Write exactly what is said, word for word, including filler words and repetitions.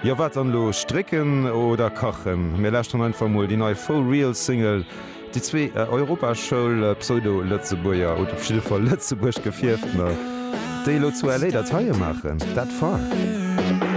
Ja wat an lo stricken oder kachen. Mir lächt an vermoul die neue Full Real Single, die zwee äh, Europaschchoul äh, Pseudo Lëtzebuier oder Schilfer Lëtzebusch gefirft. Déi lo zu L A Dateiie machen. Dat fall.